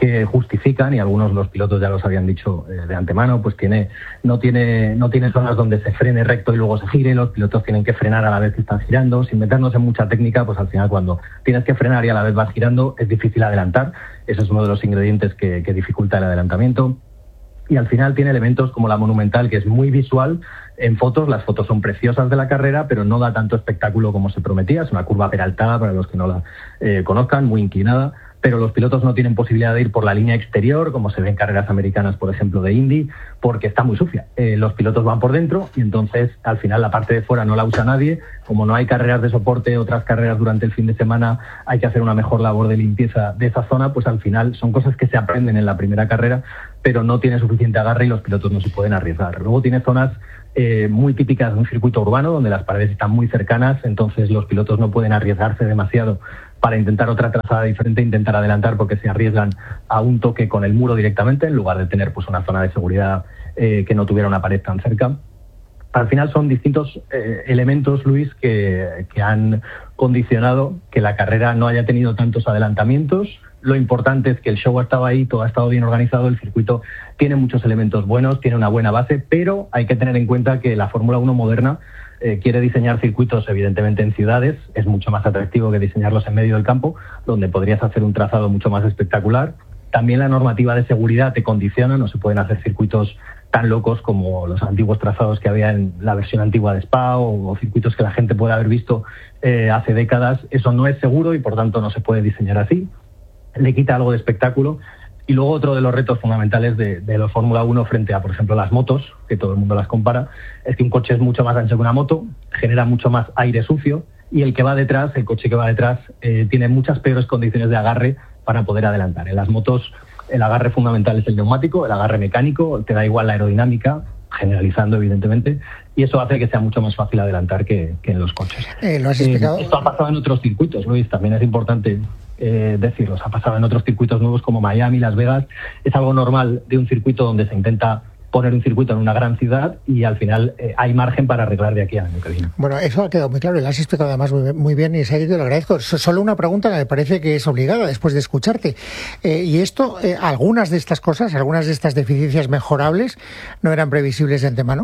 que justifican, y algunos de los pilotos ya los habían dicho eh, de antemano, pues tiene no tiene no tiene zonas donde se frene recto y luego se gire, los pilotos tienen que frenar a la vez que están girando, sin meternos en mucha técnica, pues al final cuando tienes que frenar y a la vez vas girando es difícil adelantar, eso es uno de los ingredientes que, que dificulta el adelantamiento. Y al final tiene elementos como la Monumental, que es muy visual en fotos. Las fotos son preciosas de la carrera, pero no da tanto espectáculo como se prometía. Es una curva peraltada, para los que no la eh, conozcan, muy inclinada. Pero los pilotos no tienen posibilidad de ir por la línea exterior, como se ve en carreras americanas, por ejemplo, de Indy, porque está muy sucia. Eh, los pilotos van por dentro y entonces, al final, la parte de fuera no la usa nadie. Como no hay carreras de soporte, otras carreras durante el fin de semana, hay que hacer una mejor labor de limpieza de esa zona, pues al final son cosas que se aprenden en la primera carrera, pero no tiene suficiente agarre y los pilotos no se pueden arriesgar. Luego tiene zonas eh, muy típicas de un circuito urbano, donde las paredes están muy cercanas, entonces los pilotos no pueden arriesgarse demasiado para intentar otra trazada diferente, intentar adelantar, porque se arriesgan a un toque con el muro directamente, en lugar de tener pues una zona de seguridad eh, que no tuviera una pared tan cerca. Al final son distintos eh, elementos, Luis, que, que han condicionado que la carrera no haya tenido tantos adelantamientos. Lo importante es que el show ha estado ahí, todo ha estado bien organizado, el circuito tiene muchos elementos buenos, tiene una buena base, pero hay que tener en cuenta que la Fórmula uno moderna eh, quiere diseñar circuitos evidentemente en ciudades, es mucho más atractivo que diseñarlos en medio del campo, donde podrías hacer un trazado mucho más espectacular. También la normativa de seguridad te condiciona, no se pueden hacer circuitos tan locos como los antiguos trazados que había en la versión antigua de Spa, o, o circuitos que la gente puede haber visto eh, hace décadas. Eso no es seguro y por tanto no se puede diseñar así. Le quita algo de espectáculo. Y luego otro de los retos fundamentales de, de los Fórmula uno frente a, por ejemplo, las motos, que todo el mundo las compara, es que un coche es mucho más ancho que una moto, genera mucho más aire sucio, y el que va detrás, el coche que va detrás, eh, tiene muchas peores condiciones de agarre para poder adelantar. En las motos el agarre fundamental es el neumático, el agarre mecánico, te da igual la aerodinámica, generalizando evidentemente, y eso hace que sea mucho más fácil adelantar que, que en los coches. Eh, ¿Lo has explicado? Eh, esto ha pasado en otros circuitos, Luis, también es importante eh, decirlo. Ha pasado en otros circuitos nuevos como Miami, Las Vegas. Es algo normal de un circuito donde se intenta poner un circuito en una gran ciudad y al final eh, hay margen para arreglar de aquí al año que viene. Bueno, eso ha quedado muy claro y lo has explicado además muy, muy bien, y te lo agradezco. Solo una pregunta que me parece que es obligada después de escucharte. Eh, y esto, eh, algunas de estas cosas, algunas de estas deficiencias mejorables, ¿no eran previsibles de antemano?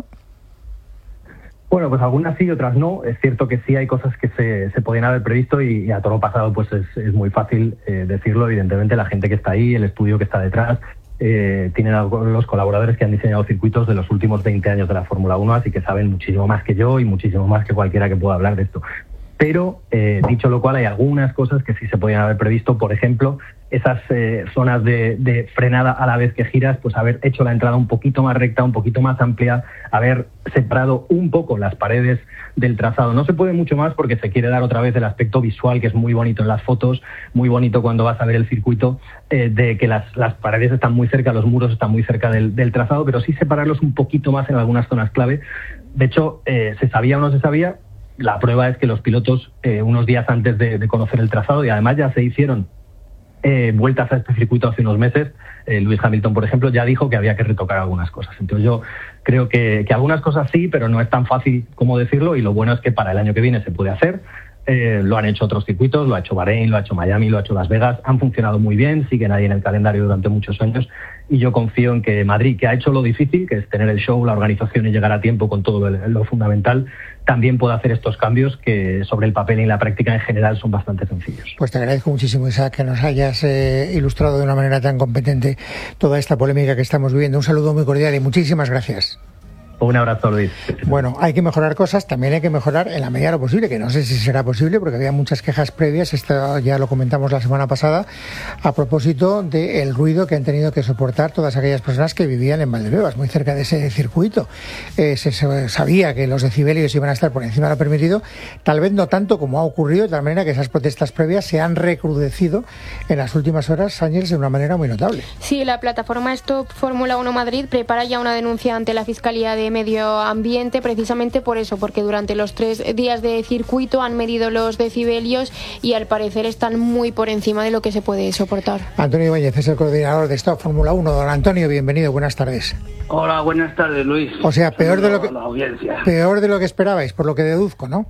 Bueno, pues algunas sí y otras no. Es cierto que sí hay cosas que se, se podían haber previsto y, y a todo lo pasado pues es, es muy fácil eh, decirlo. Evidentemente la gente que está ahí, el estudio que está detrás, eh, tienen a los colaboradores que han diseñado circuitos de los últimos veinte años de la Fórmula uno, así que saben muchísimo más que yo y muchísimo más que cualquiera que pueda hablar de esto. Pero, eh, dicho lo cual, hay algunas cosas que sí se podían haber previsto. Por ejemplo, esas eh, zonas de, de frenada a la vez que giras, pues haber hecho la entrada un poquito más recta, un poquito más amplia, haber separado un poco las paredes del trazado. No se puede mucho más porque se quiere dar otra vez el aspecto visual, que es muy bonito en las fotos, muy bonito cuando vas a ver el circuito, eh, de que las, las paredes están muy cerca, los muros están muy cerca del, del trazado, pero sí separarlos un poquito más en algunas zonas clave. De hecho, eh, se sabía o no se sabía. La prueba es que los pilotos, eh, unos días antes de, de conocer el trazado, y además ya se hicieron eh, vueltas a este circuito hace unos meses, eh, Lewis Hamilton, por ejemplo, ya dijo que había que retocar algunas cosas. Entonces yo creo que, que algunas cosas sí, pero no es tan fácil como decirlo, y lo bueno es que para el año que viene se puede hacer. Eh, lo han hecho otros circuitos, lo ha hecho Bahrein, lo ha hecho Miami, lo ha hecho Las Vegas, han funcionado muy bien, siguen ahí en el calendario durante muchos años, y yo confío en que Madrid, que ha hecho lo difícil, que es tener el show, la organización y llegar a tiempo con todo lo, lo fundamental, también pueda hacer estos cambios que sobre el papel y en la práctica en general son bastante sencillos. Pues te agradezco muchísimo, Isaac, que nos hayas eh, ilustrado de una manera tan competente toda esta polémica que estamos viviendo. Un saludo muy cordial y muchísimas gracias. Un abrazo, Luis. Bueno, hay que mejorar cosas, también hay que mejorar en la medida de lo posible, que no sé si será posible porque había muchas quejas previas, esto ya lo comentamos la semana pasada, a propósito del ruido que han tenido que soportar todas aquellas personas que vivían en Valdebebas, muy cerca de ese circuito. Eh, se, se sabía que los decibelios iban a estar por encima de lo permitido, tal vez no tanto como ha ocurrido, de tal manera que esas protestas previas se han recrudecido en las últimas horas, Ángeles, de una manera muy notable. Sí, la plataforma Stop Fórmula uno Madrid prepara ya una denuncia ante la Fiscalía de Medio Ambiente, precisamente por eso, porque durante los tres días de circuito han medido los decibelios y al parecer están muy por encima de lo que se puede soportar. Antonio Ibáñez es el coordinador de Stop Fórmula uno. Don Antonio, bienvenido, buenas tardes. Hola, buenas tardes, Luis. O sea, peor de lo que la audiencia. peor de lo que esperabais, por lo que deduzco, ¿no?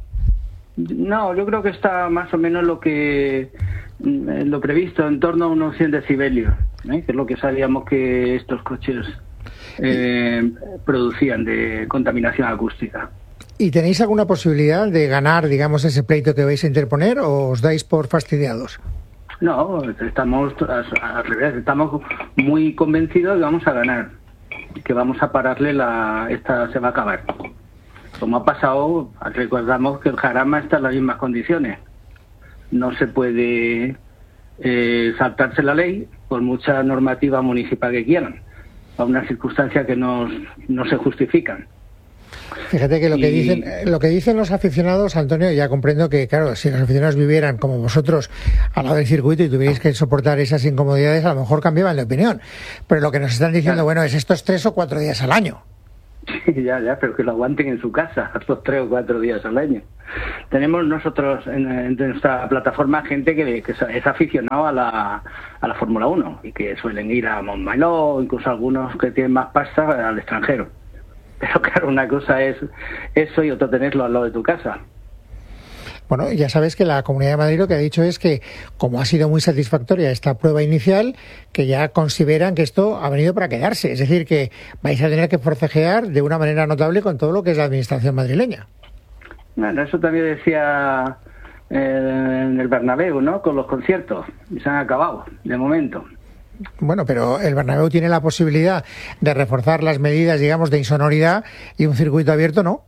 No, yo creo que está más o menos lo que lo previsto, en torno a unos cien decibelios. ¿eh? Que es lo que sabíamos que estos coches eh, producían de contaminación acústica. ¿Y tenéis alguna posibilidad de ganar, digamos, ese pleito que vais a interponer o os dais por fastidiados? No, estamos al revés, estamos muy convencidos de que vamos a ganar, que vamos a pararle la... esta se va a acabar. Como ha pasado, recordamos que el Jarama está en las mismas condiciones. No se puede eh, saltarse la ley por mucha normativa municipal que quieran, a unas circunstancias que no, no se justifican. Fíjate que lo que Y- dicen lo que dicen los aficionados, Antonio, ya comprendo que, claro, si los aficionados vivieran como vosotros al lado del circuito y tuvierais que soportar esas incomodidades, a lo mejor cambiaban de opinión. Pero lo que nos están diciendo, bueno, es estos tres o cuatro días al año. Ya, ya, pero que lo aguanten en su casa, estos tres o cuatro días al año. Tenemos nosotros en, en nuestra plataforma gente que, que es aficionado a la, a la Fórmula uno y que suelen ir a Montmeló, incluso algunos que tienen más pasta al extranjero. Pero claro, una cosa es eso y otra tenerlo al lado de tu casa. Bueno, ya sabes que la Comunidad de Madrid lo que ha dicho es que, como ha sido muy satisfactoria esta prueba inicial, que ya consideran que esto ha venido para quedarse. Es decir, que vais a tener que forcejear de una manera notable con todo lo que es la administración madrileña. Bueno, eso también decía eh, en el Bernabéu, ¿no? Con los conciertos. Y se han acabado, de momento. Bueno, pero el Bernabéu tiene la posibilidad de reforzar las medidas, digamos, de insonoridad, y un circuito abierto no.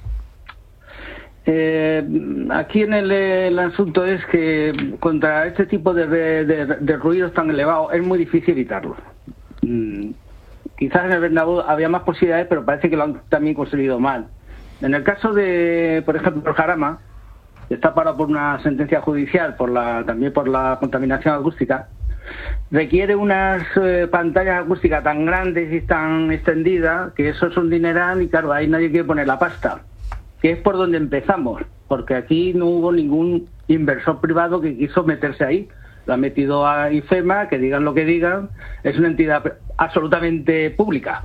Eh, aquí en el, el asunto es que contra este tipo de, de, de ruidos tan elevados es muy difícil evitarlo. Mm, quizás en el Bernabéu había más posibilidades, pero parece que lo han también construido mal. En el caso de, por ejemplo, el Jarama, que está parado por una sentencia judicial, por la también por la contaminación acústica, requiere unas eh, pantallas acústicas tan grandes y tan extendidas que eso es un dineral y claro, ahí nadie quiere poner la pasta, que es por donde empezamos, porque aquí no hubo ningún inversor privado que quiso meterse ahí. Lo ha metido a IFEMA, que digan lo que digan, es una entidad absolutamente pública.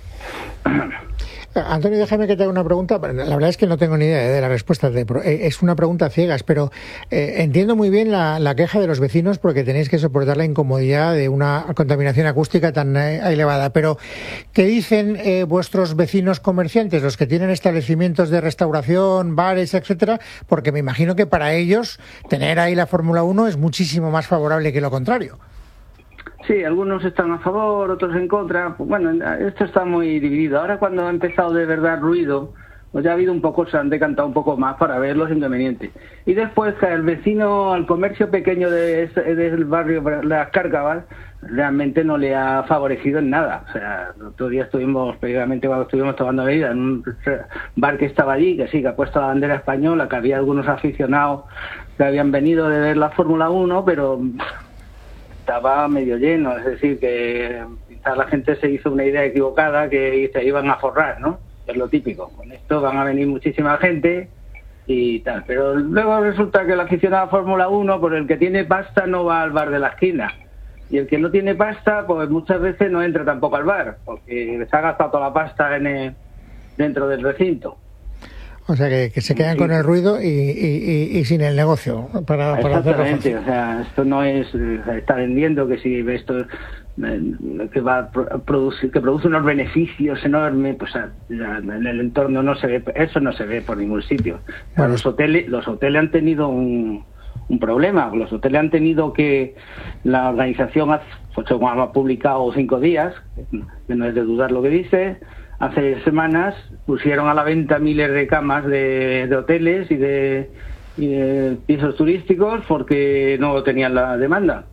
Antonio, déjame que te haga una pregunta. La verdad es que no tengo ni idea de la respuesta. De, es una pregunta ciegas, pero eh, entiendo muy bien la, la queja de los vecinos porque tenéis que soportar la incomodidad de una contaminación acústica tan eh, elevada. Pero, ¿qué dicen eh, vuestros vecinos comerciantes, los que tienen establecimientos de restauración, bares, etcétera? Porque me imagino que para ellos tener ahí la Fórmula uno es muchísimo más favorable que lo contrario. Sí, algunos están a favor, otros en contra. Pues bueno, esto está muy dividido. Ahora cuando ha empezado de verdad ruido, pues ya ha habido un poco, se han decantado un poco más para ver los inconvenientes. Y después que al vecino, al comercio pequeño de, del barrio de Las Cárcavas, realmente no le ha favorecido en nada. O sea, el otro día estuvimos, previamente cuando estuvimos tomando bebida, en un bar que estaba allí, que sí, que ha puesto la bandera española, que había algunos aficionados que habían venido de ver la Fórmula uno, pero estaba medio lleno, es decir, que quizás la gente se hizo una idea equivocada que se iban a forrar, ¿no? Es lo típico. Con esto van a venir muchísima gente y tal. Pero luego resulta que el aficionado a Fórmula uno, por el que tiene pasta, no va al bar de la esquina. Y el que no tiene pasta, pues muchas veces no entra tampoco al bar, porque se ha gastado toda la pasta en el, dentro del recinto. O sea, que, que se quedan sí. con el ruido y, y, y, y sin el negocio. Para, para Exactamente, o sea, esto no es, o sea, está vendiendo que si esto eh, que va a producir, que produce unos beneficios enormes, pues ya, en el entorno no se ve, eso no se ve por ningún sitio. Bueno, los hoteles, los hoteles han tenido un, un problema, los hoteles han tenido que, la organización ha, pues, ha publicado cinco días, que no es de dudar lo que dice. Hace semanas pusieron a la venta miles de camas de, de hoteles y de, y de pisos turísticos porque no tenían la demanda,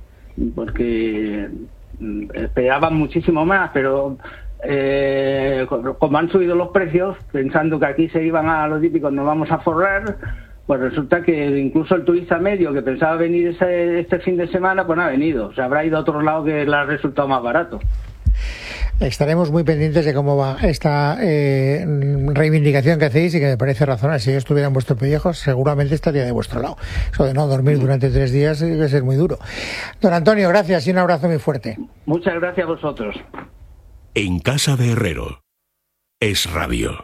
porque esperaban muchísimo más, pero eh, como han subido los precios, pensando que aquí se iban a lo típico, nos vamos a forrar, pues resulta que incluso el turista medio que pensaba venir ese, este fin de semana, pues no ha venido, se habrá ido a otro lado que le ha resultado más barato. Estaremos muy pendientes de cómo va esta eh, reivindicación que hacéis y que me parece razonable. Si yo estuviera en vuestro pellejo, seguramente estaría de vuestro lado. Eso de no dormir durante tres días debe ser muy duro. Don Antonio, gracias y un abrazo muy fuerte. Muchas gracias a vosotros. En Casa de Herrero. Es Radio.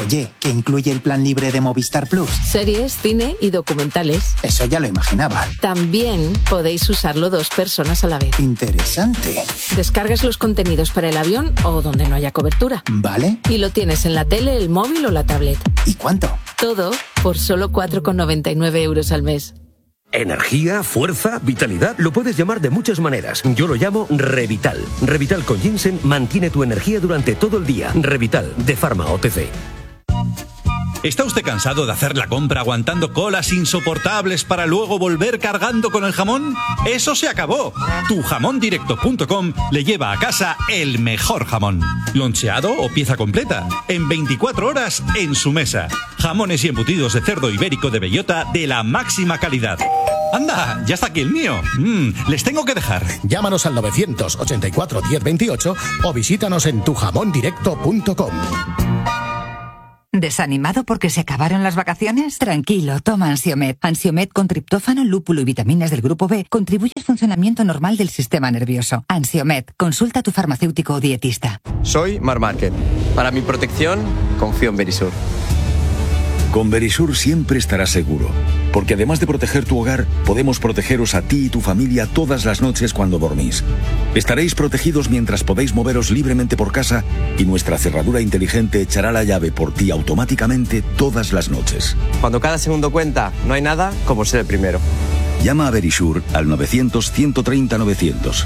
Oye, ¿qué incluye el plan libre de Movistar Plus? Series, cine y documentales. Eso ya lo imaginaba. También podéis usarlo dos personas a la vez. Interesante. Descargas los contenidos para el avión o donde no haya cobertura. Vale. Y lo tienes en la tele, el móvil o la tablet. ¿Y cuánto? Todo por solo cuatro con noventa y nueve euros al mes. Energía, fuerza, vitalidad, lo puedes llamar de muchas maneras. Yo lo llamo Revital. Revital con ginseng mantiene tu energía durante todo el día. Revital, de Pharma O T C. ¿Está usted cansado de hacer la compra aguantando colas insoportables para luego volver cargando con el jamón? ¡Eso se acabó! tu jamón directo punto com le lleva a casa el mejor jamón. Loncheado o pieza completa. En veinticuatro horas en su mesa. Jamones y embutidos de cerdo ibérico de bellota de la máxima calidad. ¡Anda! ¡Ya está aquí el mío! Mm, les tengo que dejar. Llámanos al novecientos ochenta y cuatro diez veintiocho o visítanos en tu jamón directo punto com. ¿Desanimado porque se acabaron las vacaciones? Tranquilo, toma Ansiomed. Ansiomed con triptófano, lúpulo y vitaminas del grupo B contribuye al funcionamiento normal del sistema nervioso. Ansiomed, consulta a tu farmacéutico o dietista. Soy Mar Márquez. Para mi protección, confío en Verisur. Con Verisur siempre estarás seguro, porque además de proteger tu hogar, podemos protegeros a ti y tu familia todas las noches cuando dormís. Estaréis protegidos mientras podéis moveros libremente por casa y nuestra cerradura inteligente echará la llave por ti automáticamente todas las noches. Cuando cada segundo cuenta, no hay nada como ser el primero. Llama a Verisur al novecientos ciento treinta novecientos.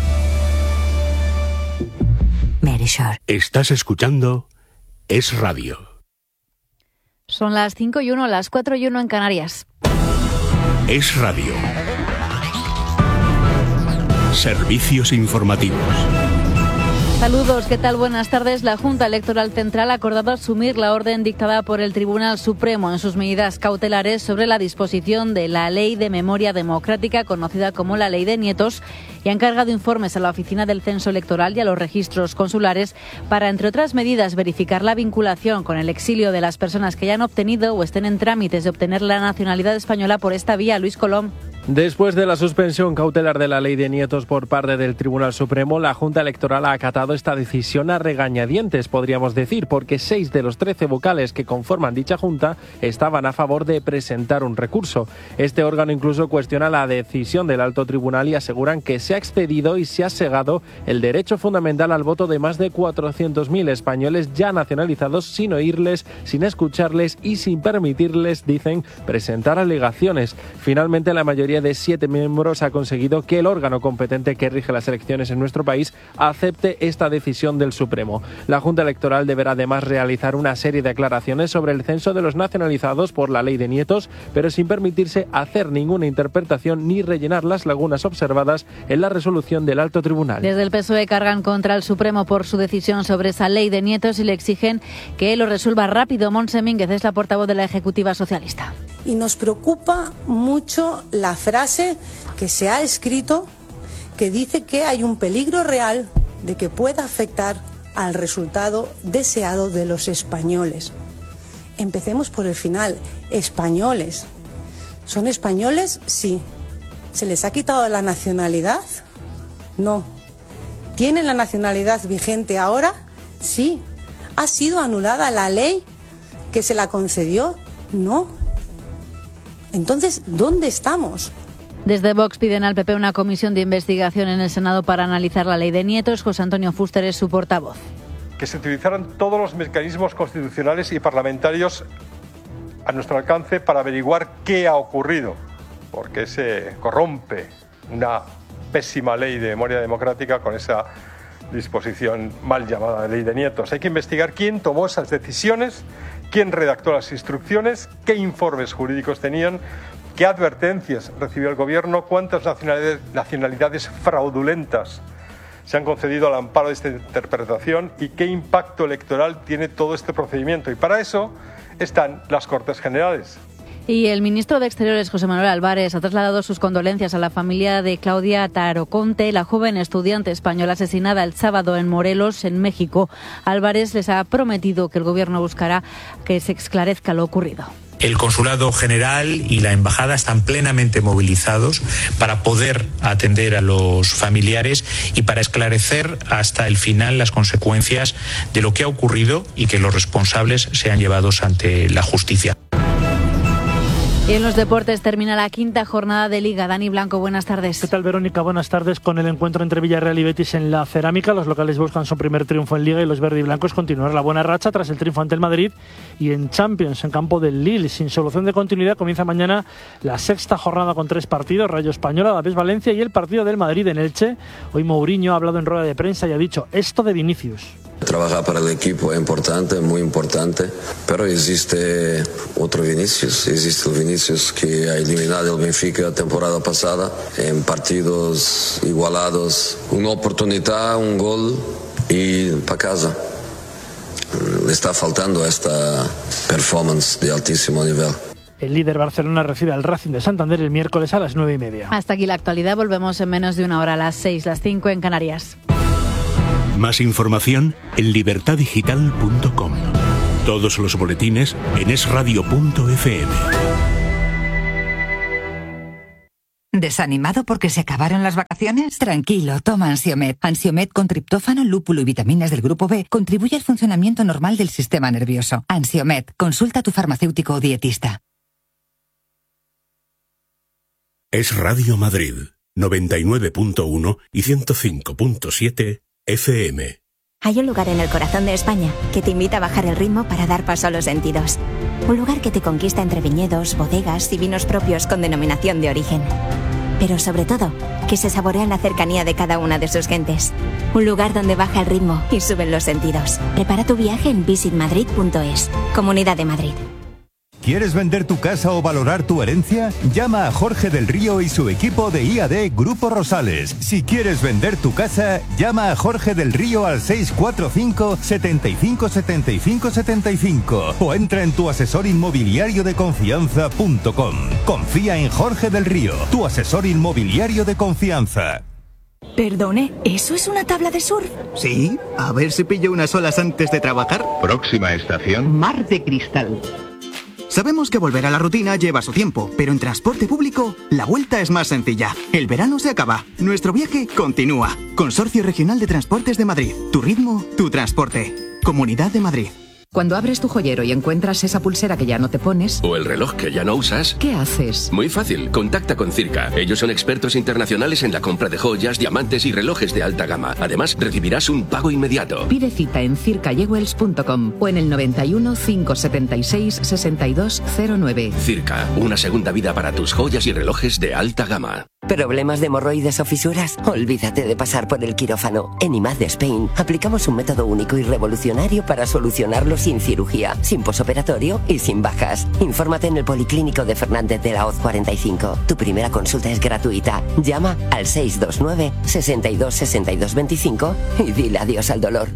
Verisur. Estás escuchando Es Radio. Son las cinco y uno, las cuatro y uno en Canarias. Es Radio. Servicios informativos. Saludos, ¿qué tal? Buenas tardes. La Junta Electoral Central ha acordado asumir la orden dictada por el Tribunal Supremo en sus medidas cautelares sobre la disposición de la Ley de Memoria Democrática, conocida como la Ley de Nietos, y ha encargado informes a la Oficina del Censo Electoral y a los registros consulares para, entre otras medidas, verificar la vinculación con el exilio de las personas que ya han obtenido o estén en trámites de obtener la nacionalidad española por esta vía. Luis Colom. Después de la suspensión cautelar de la Ley de Nietos por parte del Tribunal Supremo, la Junta Electoral ha acatado esta decisión a regañadientes, podríamos decir, porque seis de los trece vocales que conforman dicha Junta estaban a favor de presentar un recurso. Este órgano incluso cuestiona la decisión del Alto Tribunal y aseguran que se ha excedido y se ha segado el derecho fundamental al voto de más de cuatrocientos mil españoles ya nacionalizados sin oírles, sin escucharles y sin permitirles, dicen, presentar alegaciones. Finalmente, la mayoría de siete miembros ha conseguido que el órgano competente que rige las elecciones en nuestro país acepte esta decisión del Supremo. La Junta Electoral deberá además realizar una serie de aclaraciones sobre el censo de los nacionalizados por la Ley de Nietos, pero sin permitirse hacer ninguna interpretación ni rellenar las lagunas observadas en la resolución del Alto Tribunal. Desde el P S O E cargan contra el Supremo por su decisión sobre esa Ley de Nietos y le exigen que lo resuelva rápido. Montse Mínguez es la portavoz de la Ejecutiva Socialista. Y nos preocupa mucho la frase que se ha escrito que dice que hay un peligro real de que pueda afectar al resultado deseado de los españoles. Empecemos por el final. Españoles. ¿Son españoles? Sí. ¿Se les ha quitado la nacionalidad? No. ¿Tienen la nacionalidad vigente ahora? Sí. ¿Ha sido anulada la ley que se la concedió? No. Entonces, ¿dónde estamos? Desde Vox piden al P P una comisión de investigación en el Senado para analizar la Ley de Nietos. José Antonio Fuster es su portavoz. Que se utilizaran todos los mecanismos constitucionales y parlamentarios a nuestro alcance para averiguar qué ha ocurrido, porque se corrompe una pésima ley de memoria democrática con esa disposición mal llamada Ley de Nietos. Hay que investigar quién tomó esas decisiones, quién redactó las instrucciones, qué informes jurídicos tenían, qué advertencias recibió el Gobierno, cuántas nacionalidades, nacionalidades fraudulentas se han concedido al amparo de esta interpretación y qué impacto electoral tiene todo este procedimiento. Y para eso están las Cortes Generales. Y el ministro de Exteriores, José Manuel Álvarez, ha trasladado sus condolencias a la familia de Claudia Taroconte, la joven estudiante española asesinada el sábado en Morelos, en México. Álvarez les ha prometido que el Gobierno buscará que se esclarezca lo ocurrido. El Consulado General y la Embajada están plenamente movilizados para poder atender a los familiares y para esclarecer hasta el final las consecuencias de lo que ha ocurrido y que los responsables sean llevados ante la justicia. Y en los deportes termina la quinta jornada de Liga. Dani Blanco, buenas tardes. ¿Qué tal, Verónica? Buenas tardes. Con el encuentro entre Villarreal y Betis en la Cerámica, los locales buscan su primer triunfo en Liga y los verdiblancos continuar la buena racha tras el triunfo ante el Madrid. Y en Champions, en campo del Lille, sin solución de continuidad, comienza mañana la sexta jornada con tres partidos: Rayo Español, Alavés Valencia y el partido del Madrid en Elche. Hoy Mourinho ha hablado en rueda de prensa y ha dicho esto de Vinicius. Trabajar para el equipo es importante, muy importante, pero existe otro Vinicius, existe el Vinicius que ha eliminado el Benfica la temporada pasada en partidos igualados, una oportunidad, un gol y para casa. Le está faltando esta performance de altísimo nivel. El líder Barcelona recibe al Racing de Santander el miércoles a las nueve y media. Hasta aquí la actualidad, volvemos en menos de una hora, a las seis, las cinco en Canarias. Más información en libertad digital punto com. Todos los boletines en es radio punto efe eme. ¿Desanimado porque se acabaron las vacaciones? Tranquilo, toma Ansiomed. Ansiomed con triptófano, lúpulo y vitaminas del grupo B contribuye al funcionamiento normal del sistema nervioso. Ansiomed, consulta a tu farmacéutico o dietista. Es Radio Madrid, noventa y nueve punto uno y ciento cinco punto siete efe eme. Hay un lugar en el corazón de España que te invita a bajar el ritmo para dar paso a los sentidos. Un lugar que te conquista entre viñedos, bodegas y vinos propios con denominación de origen. Pero sobre todo, que se saborea en la cercanía de cada una de sus gentes. Un lugar donde baja el ritmo y suben los sentidos. Prepara tu viaje en visit madrid punto es. Comunidad de Madrid. ¿Quieres vender tu casa o valorar tu herencia? Llama a Jorge del Río y su equipo de I A D Grupo Rosales. Si quieres vender tu casa, llama a Jorge del Río al seis cuatro cinco, setenta y cinco, setenta y cinco, setenta y cinco o entra en tu asesor inmobiliario de confianza punto com. Confía en Jorge del Río, tu asesor inmobiliario de confianza. Perdone, ¿eso es una tabla de surf? Sí, a ver si pillo unas olas antes de trabajar. Próxima estación: Mar de Cristal. Sabemos que volver a la rutina lleva su tiempo, pero en transporte público la vuelta es más sencilla. El verano se acaba, nuestro viaje continúa. Consorcio Regional de Transportes de Madrid. Tu ritmo, tu transporte. Comunidad de Madrid. Cuando abres tu joyero y encuentras esa pulsera que ya no te pones, o el reloj que ya no usas, ¿qué haces? Muy fácil, contacta con Circa. Ellos son expertos internacionales en la compra de joyas, diamantes y relojes de alta gama. Además, recibirás un pago inmediato. Pide cita en circa jewels punto com o en el noventa y uno, cinco setenta y seis, sesenta y dos cero nueve. Circa, una segunda vida para tus joyas y relojes de alta gama. ¿Problemas de hemorroides o fisuras? Olvídate de pasar por el quirófano. En I M A D de Spain aplicamos un método único y revolucionario para solucionarlo sin cirugía, sin posoperatorio y sin bajas. Infórmate en el Policlínico de Fernández de la Hoz cuarenta y cinco. Tu primera consulta es gratuita. Llama al seis dos nueve, sesenta y dos, sesenta y dos veinticinco y dile adiós al dolor.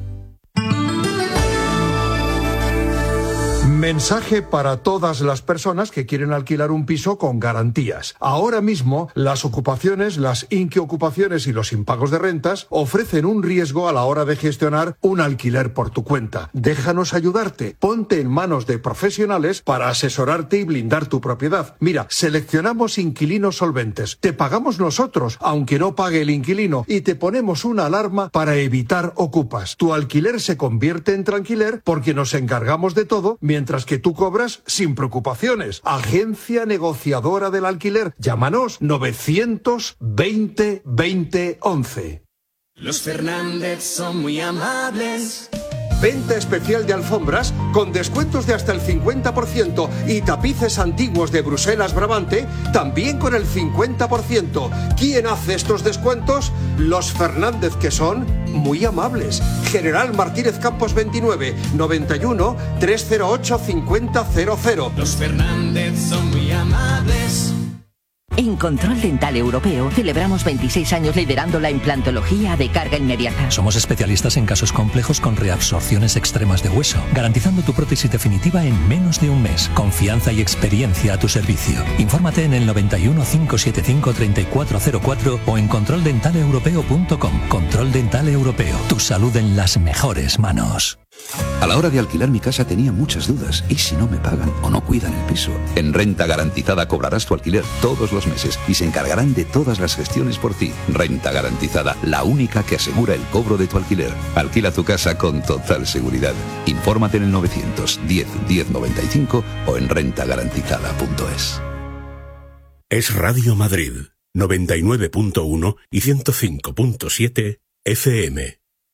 Mensaje para todas las personas que quieren alquilar un piso con garantías. Ahora mismo, las ocupaciones, las inquiocupaciones y los impagos de rentas ofrecen un riesgo a la hora de gestionar un alquiler por tu cuenta. Déjanos ayudarte. Ponte en manos de profesionales para asesorarte y blindar tu propiedad. Mira, seleccionamos inquilinos solventes. Te pagamos nosotros, aunque no pague el inquilino, y te ponemos una alarma para evitar ocupas. Tu alquiler se convierte en tranquiler porque nos encargamos de todo, mientras que tú cobras sin preocupaciones. Agencia negociadora del alquiler. Llámanos novecientos veinte, veinte, once. Los Fernández son muy amables. Venta especial de alfombras con descuentos de hasta el cincuenta por ciento y tapices antiguos de Bruselas Brabante también con el cincuenta por ciento. ¿Quién hace estos descuentos? Los Fernández, que son muy amables. General Martínez Campos veintinueve, noventa y uno, trescientos ocho, cincuenta, cero cero. Los Fernández son muy amables. En Control Dental Europeo celebramos veintiséis años liderando la implantología de carga inmediata. Somos especialistas en casos complejos con reabsorciones extremas de hueso, garantizando tu prótesis definitiva en menos de un mes. Confianza y experiencia a tu servicio. Infórmate en el noventa y uno, cinco setenta y cinco, treinta y cuatro cero cuatro o en control dental europeo punto com. Control Dental Europeo. Tu salud en las mejores manos. A la hora de alquilar mi casa tenía muchas dudas. ¿Y si no me pagan o no cuidan el piso? En Renta Garantizada cobrarás tu alquiler todos los meses y se encargarán de todas las gestiones por ti. Renta Garantizada, la única que asegura el cobro de tu alquiler. Alquila tu casa con total seguridad. Infórmate en el novecientos diez diez noventa y cinco o en renta garantizada punto es. Es Radio Madrid, noventa y nueve punto uno y ciento cinco punto siete F M.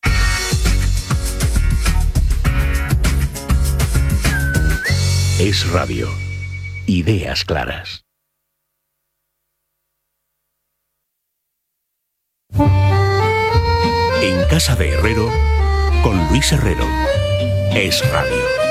Es Radio. Ideas claras. En casa de Herrero, con Luis Herrero. Es Radio.